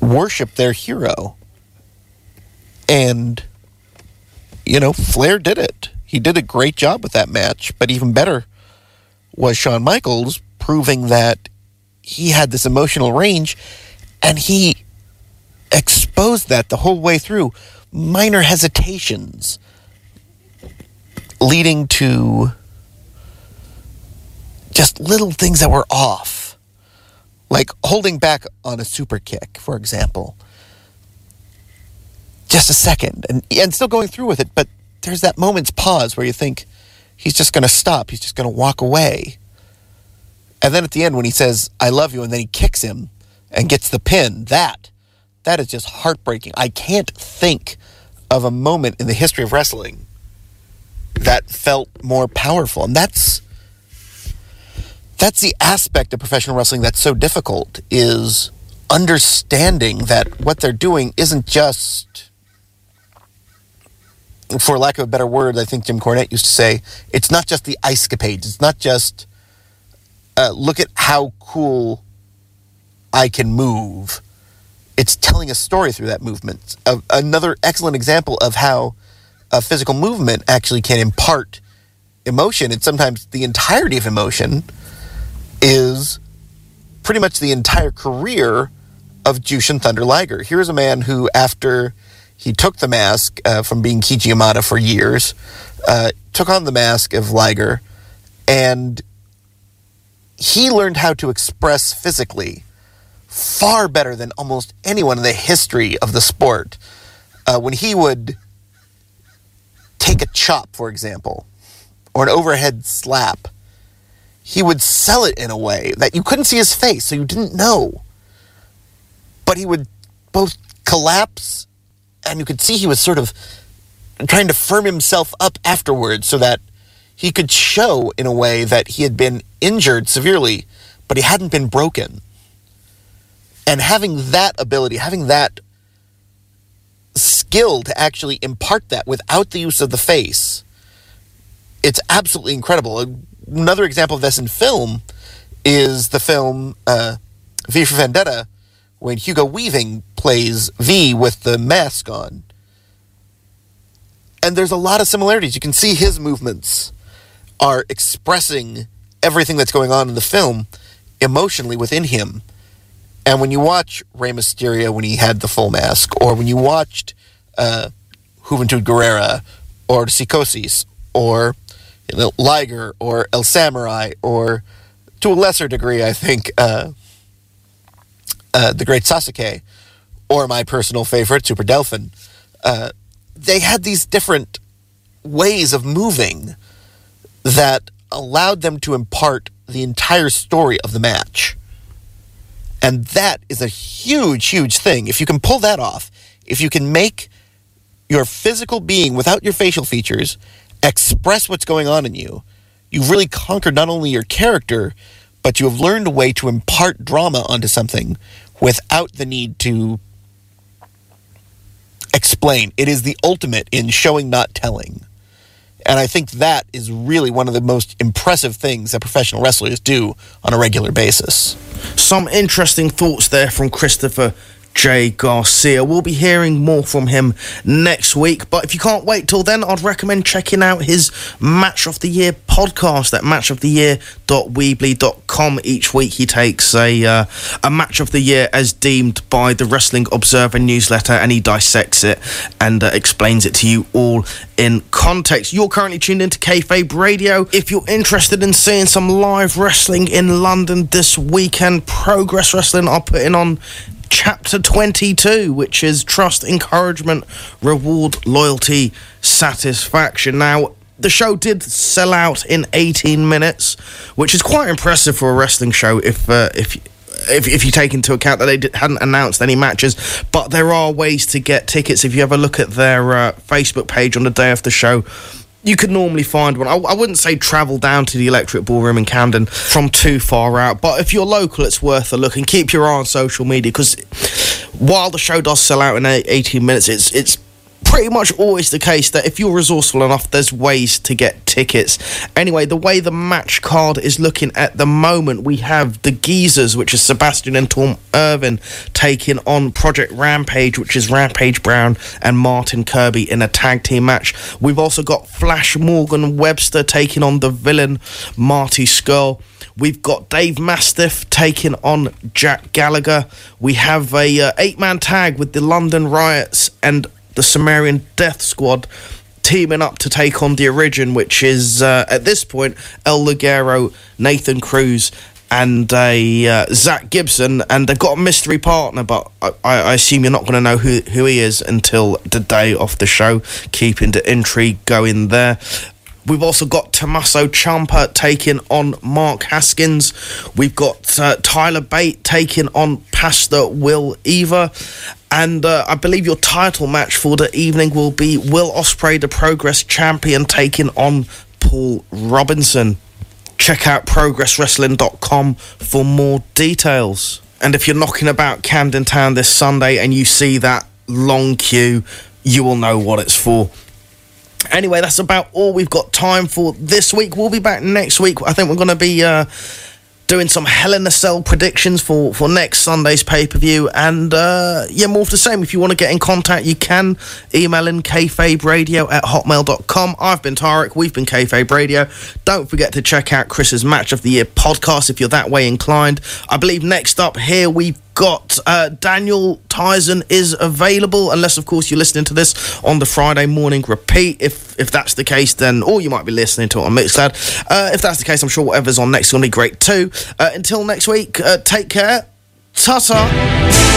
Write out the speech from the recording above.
worship their hero. And, Flair did it. He did a great job with that match, but even better was Shawn Michaels proving that he had this emotional range, and he exposed that the whole way through. Minor hesitations leading to just little things that were off. Like holding back on a super kick, for example. Just a second, and still going through with it, but there's that moment's pause where you think he's just going to stop, he's just going to walk away. And then at the end when he says, "I love you," and then he kicks him and gets the pin, that is just heartbreaking. I can't think of a moment in the history of wrestling that felt more powerful. And that's the aspect of professional wrestling that's so difficult, is understanding that what they're doing isn't just, for lack of a better word, I think Jim Cornette used to say, it's not just the ice capades. It's not just, look at how cool I can move. It's telling a story through that movement. Another excellent example of how a physical movement actually can impart emotion, and sometimes the entirety of emotion, is pretty much the entire career of Jushin Thunder Liger. Here's a man who, after he took the mask from being Kichi Yamada for years, took on the mask of Liger, and he learned how to express physically far better than almost anyone in the history of the sport. When he would take a chop, for example, or an overhead slap, he would sell it in a way that you couldn't see his face, so you didn't know. But he would both collapse, and you could see he was sort of trying to firm himself up afterwards so that he could show in a way that he had been injured severely, but he hadn't been broken. And having that ability, having that skill to actually impart that without the use of the face, it's absolutely incredible. Another example of this in film is the film V for Vendetta, when Hugo Weaving plays V with the mask on. And there's a lot of similarities. You can see his movements are expressing everything that's going on in the film emotionally within him. And when you watch Rey Mysterio when he had the full mask, or when you watched Juventud Guerrera, or Psicosis, or Liger, or El Samurai, or to a lesser degree, I think, the great Sasuke, or my personal favorite, Super Delphin, they had these different ways of moving that allowed them to impart the entire story of the match. And that is a huge, huge thing. If you can pull that off, if you can make your physical being, without your facial features, express what's going on in you, you've really conquered not only your character, but you have learned a way to impart drama onto something without the need to explain. It is the ultimate in showing, not telling. And I think that is really one of the most impressive things that professional wrestlers do on a regular basis. Some interesting thoughts there from Christopher J. Garcia. We'll be hearing more from him next week, but if you can't wait till then, I'd recommend checking out his Match of the Year podcast at matchoftheyear.weebly.com. Each week he takes a Match of the Year as deemed by the Wrestling Observer newsletter, and he dissects it and explains it to you all in context. You're currently tuned into Kayfabe Radio. If you're interested in seeing some live wrestling in London this weekend, Progress Wrestling are putting on Chapter 22, which is Trust, Encouragement, Reward, Loyalty, Satisfaction. Now, the show did sell out in 18 minutes, which is quite impressive for a wrestling show if you take into account that they hadn't announced any matches. But there are ways to get tickets. If you ever look at their Facebook page on the day of the show, you could normally find one. I wouldn't say travel down to the Electric Ballroom in Camden from too far out, but if you're local, it's worth a look, and keep your eye on social media, because while the show does sell out in 18 minutes, it's pretty much always the case that if you're resourceful enough, there's ways to get tickets. Anyway, the way the match card is looking at the moment, we have the Geezers, which is Sebastian and Tom Irvin, taking on Project Rampage, which is Rampage Brown and Martin Kirby in a tag team match. We've also got Flash Morgan Webster taking on the villain Marty Scurll. We've got Dave Mastiff taking on Jack Gallagher. We have a 8-man tag with the London Riots and the Sumerian Death Squad teaming up to take on the Origin, which is, at this point, El Ligero, Nathan Cruz, and Zach Gibson. And they've got a mystery partner, but I assume you're not going to know who he is until the day of the show, keeping the intrigue going there. We've also got Tommaso Ciampa taking on Mark Haskins. We've got Tyler Bate taking on Pastor Will Eva. And I believe your title match for the evening will be Will Ospreay, the Progress Champion, taking on Paul Robinson. Check out progresswrestling.com for more details. And if you're knocking about Camden Town this Sunday and you see that long queue, you will know what it's for. Anyway, that's about all we've got time for this week. We'll be back next week. I think we're going to be doing some Hell in a Cell predictions for next Sunday's pay-per-view. And, more of the same. If you want to get in contact, you can email in kayfaberadio@hotmail.com. I've been Tarek. We've been Kayfabe Radio. Don't forget to check out Chris's Match of the Year podcast if you're that way inclined. I believe next up here we've got Daniel Tyson is available, unless of course you're listening to this on the Friday morning repeat. If that's the case, then, or you might be listening to it on Mixcloud. If that's the case, I'm sure whatever's on next is going to be great too. Until next week, take care. Ta-ta.